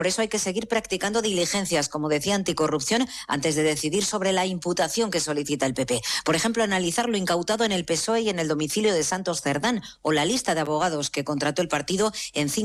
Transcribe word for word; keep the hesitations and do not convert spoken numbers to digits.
Por eso hay que seguir practicando diligencias, como decía Anticorrupción, antes de decidir sobre la imputación que solicita el P P. Por ejemplo, analizar lo incautado en el P S O E y en el domicilio de Santos Cerdán, o la lista de abogados que contrató el partido en cinco